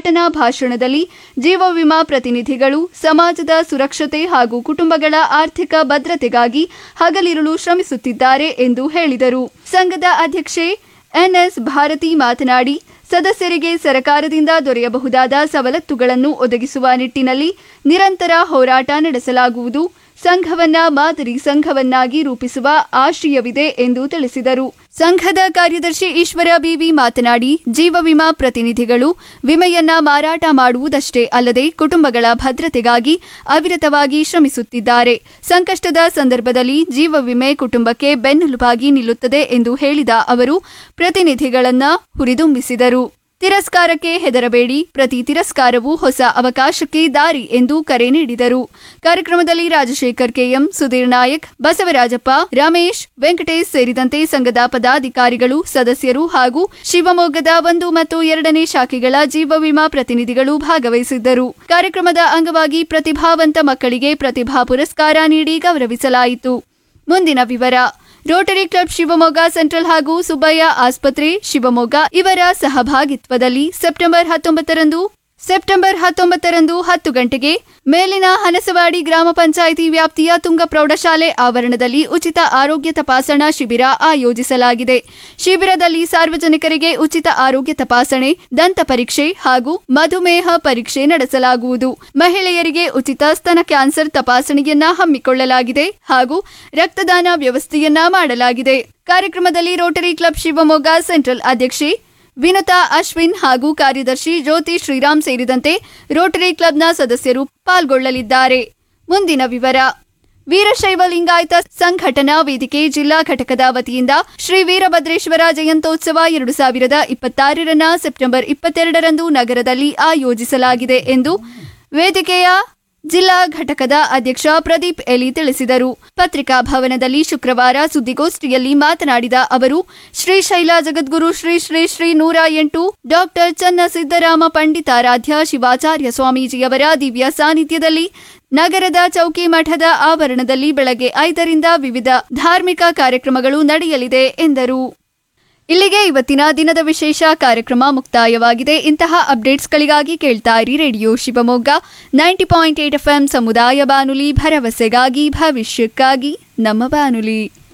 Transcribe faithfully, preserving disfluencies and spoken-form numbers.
ಉದ್ಘಾಟನಾ ಭಾಷಣದಲ್ಲಿ ಜೀವ ವಿಮಾ ಪ್ರತಿನಿಧಿಗಳು ಸಮಾಜದ ಸುರಕ್ಷತೆ ಹಾಗೂ ಕುಟುಂಬಗಳ ಆರ್ಥಿಕ ಭದ್ರತೆಗಾಗಿ ಹಗಲಿರುಳು ಶ್ರಮಿಸುತ್ತಿದ್ದಾರೆ ಎಂದು ಹೇಳಿದರು. ಸಂಘದ ಅಧ್ಯಕ್ಷೆ ಎನ್ಎಸ್ ಭಾರತಿ ಮಾತನಾಡಿ, ಸದಸ್ಯರಿಗೆ ಸರ್ಕಾರದಿಂದ ದೊರೆಯಬಹುದಾದ ಸವಲತ್ತುಗಳನ್ನು ಒದಗಿಸುವ ನಿಟ್ಟಿನಲ್ಲಿ ನಿರಂತರ ಹೋರಾಟ ನಡೆಸಲಾಗುವುದು. ಸಂಘವನ್ನ ಮಾದರಿ ಸಂಘವನ್ನಾಗಿ ರೂಪಿಸುವ ಆಶಯವಿದೆ ಎಂದು ತಿಳಿಸಿದರು. ಸಂಘದ ಕಾರ್ಯದರ್ಶಿ ಈಶ್ವರ ಬಿವಿ ಮಾತನಾಡಿ, ಜೀವ ವಿಮಾ ಪ್ರತಿನಿಧಿಗಳು ವಿಮೆಯನ್ನ ಮಾರಾಟ ಮಾಡುವುದಷ್ಟೇ ಅಲ್ಲದೆ ಕುಟುಂಬಗಳ ಭದ್ರತೆಗಾಗಿ ಅವಿರತವಾಗಿ ಶ್ರಮಿಸುತ್ತಿದ್ದಾರೆ. ಸಂಕಷ್ಟದ ಸಂದರ್ಭದಲ್ಲಿ ಜೀವ ವಿಮೆ ಕುಟುಂಬಕ್ಕೆ ಬೆನ್ನೆಲುಬಾಗಿ ನಿಲ್ಲುತ್ತದೆ ಎಂದು ಹೇಳಿದ ಅವರು ಪ್ರತಿನಿಧಿಗಳನ್ನ ಹುರಿದುಂಬಿಸಿದರು. ತಿರಸ್ಕಾರಕ್ಕೆ ಹೆದರಬೇಡಿ, ಪ್ರತಿ ತಿರಸ್ಕಾರವೂ ಹೊಸ ಅವಕಾಶಕ್ಕೆ ದಾರಿ ಎಂದು ಕರೆ ನೀಡಿದರು. ಕಾರ್ಯಕ್ರಮದಲ್ಲಿ ರಾಜಶೇಖರ್ ಕೆಎಂ, ಸುಧೀರ್ ನಾಯಕ್, ಬಸವರಾಜಪ್ಪ, ರಮೇಶ್, ವೆಂಕಟೇಶ್ ಸೇರಿದಂತೆ ಸಂಘದ ಪದಾಧಿಕಾರಿಗಳು, ಸದಸ್ಯರು ಹಾಗೂ ಶಿವಮೊಗ್ಗದ ಒಂದು ಮತ್ತು ಎರಡನೇ ಶಾಖೆಗಳ ಜೀವ ವಿಮಾ ಪ್ರತಿನಿಧಿಗಳು ಭಾಗವಹಿಸಿದ್ದರು. ಕಾರ್ಯಕ್ರಮದ ಅಂಗವಾಗಿ ಪ್ರತಿಭಾವಂತ ಮಕ್ಕಳಿಗೆ ಪ್ರತಿಭಾ ಪುರಸ್ಕಾರ ನೀಡಿ ಗೌರವಿಸಲಾಯಿತು. ಮುಂದಿನ ವಿವರ. ರೋಟರಿ ಕ್ಲಬ್ ಶಿವಮೊಗ್ಗ ಸೆಂಟ್ರಲ್ ಹಾಗೂ ಸುಬ್ಬಯ್ಯ ಆಸ್ಪತ್ರೆ ಶಿವಮೊಗ್ಗ ಇವರ ಸಹಭಾಗಿತ್ವದಲ್ಲಿ ಸೆಪ್ಟೆಂಬರ್ ಹತ್ತೊಂಬತ್ತರಂದು ಸೆಪ್ಟೆಂಬರ್ ಹತ್ತೊಂಬತ್ತರಂದು ಹತ್ತು ಗಂಟೆಗೆ ಮೇಲಿನ ಹನಸವಾಡಿ ಗ್ರಾಮ ಪಂಚಾಯಿತಿ ವ್ಯಾಪ್ತಿಯ ತುಂಗ ಪ್ರೌಢಶಾಲೆ ಆವರಣದಲ್ಲಿ ಉಚಿತ ಆರೋಗ್ಯ ತಪಾಸಣಾ ಶಿಬಿರ ಆಯೋಜಿಸಲಾಗಿದೆ. ಶಿಬಿರದಲ್ಲಿ ಸಾರ್ವಜನಿಕರಿಗೆ ಉಚಿತ ಆರೋಗ್ಯ ತಪಾಸಣೆ, ದಂತ ಪರೀಕ್ಷೆ ಹಾಗೂ ಮಧುಮೇಹ ಪರೀಕ್ಷೆ ನಡೆಸಲಾಗುವುದು. ಮಹಿಳೆಯರಿಗೆ ಉಚಿತ ಸ್ತನ ಕ್ಯಾನ್ಸರ್ ತಪಾಸಣೆಯನ್ನ ಹಮ್ಮಿಕೊಳ್ಳಲಾಗಿದೆ ಹಾಗೂ ರಕ್ತದಾನ ವ್ಯವಸ್ಥೆಯನ್ನ ಮಾಡಲಾಗಿದೆ. ಕಾರ್ಯಕ್ರಮದಲ್ಲಿ ರೋಟರಿ ಕ್ಲಬ್ ಶಿವಮೊಗ್ಗ ಸೆಂಟ್ರಲ್ ಅಧ್ಯಕ್ಷೆ ವಿನುತಾ ಅಶ್ವಿನ್ ಹಾಗೂ ಕಾರ್ಯದರ್ಶಿ ಜ್ಯೋತಿ ಶ್ರೀರಾಮ್ ಸೇರಿದಂತೆ ರೋಟರಿ ಕ್ಲಬ್ನ ಸದಸ್ಯರು ಪಾಲ್ಗೊಳ್ಳಲಿದ್ದಾರೆ. ಮುಂದಿನ ವಿವರ. ವೀರಶೈವ ಲಿಂಗಾಯತ ಸಂಘಟನಾ ವೇದಿಕೆ ಜಿಲ್ಲಾ ಘಟಕದ ವತಿಯಿಂದ ಶ್ರೀ ವೀರಭದ್ರೇಶ್ವರ ಜಯಂತ್ಯೋತ್ಸವ ಎರಡು ಸಾವಿರದ ಇಪ್ಪತ್ತಾರರನ್ನ ಸೆಪ್ಟೆಂಬರ್ ಇಪ್ಪತ್ತೆರಡರಂದು ನಗರದಲ್ಲಿ ಆಯೋಜಿಸಲಾಗಿದೆ ಎಂದು ವೇದಿಕೆಯ ಜಿಲ್ಲಾ ಘಟಕದ ಅಧ್ಯಕ್ಷ ಪ್ರದೀಪ್ ಎಲಿ ತಿಳಿಸಿದರು. ಪತ್ರಿಕಾ ಭವನದಲ್ಲಿ ಶುಕ್ರವಾರ ಸುದ್ದಿಗೋಷ್ಠಿಯಲ್ಲಿ ಮಾತನಾಡಿದ ಅವರು, ಶ್ರೀಶೈಲ ಜಗದ್ಗುರು ಶ್ರೀ ಶ್ರೀ ಶ್ರೀ ನೂರ ಎಂಟು ಡಾಕ್ಟರ್ ಚನ್ನ ಸಿದ್ದರಾಮ ಪಂಡಿತಾರಾಧ್ಯ ಶಿವಾಚಾರ್ಯ ಸ್ವಾಮೀಜಿಯವರ ದಿವ್ಯ ಸಾನ್ನಿಧ್ಯದಲ್ಲಿ ನಗರದ ಚೌಕಿ ಮಠದ ಆವರಣದಲ್ಲಿ ಬೆಳಗ್ಗೆ ಐದರಿಂದ ವಿವಿಧ ಧಾರ್ಮಿಕ ಕಾರ್ಯಕ್ರಮಗಳು ನಡೆಯಲಿದೆ ಎಂದರು. ಇಲ್ಲಿಗೆ ಇವತ್ತಿನ ದಿನದ ವಿಶೇಷ ಕಾರ್ಯಕ್ರಮ ಮುಕ್ತಾಯವಾಗಿದೆ. ಇಂತಹ ಅಪ್ಡೇಟ್ಸ್ಗಳಿಗಾಗಿ ಕೇಳ್ತಾ ಇರಿ radio Shivamogga ninety point eight F M ಸಮುದಾಯ ಬಾನುಲಿ, ಭರವಸೆಗಾಗಿ ಭವಿಷ್ಯಕ್ಕಾಗಿ ನಮ್ಮ ಬಾನುಲಿ.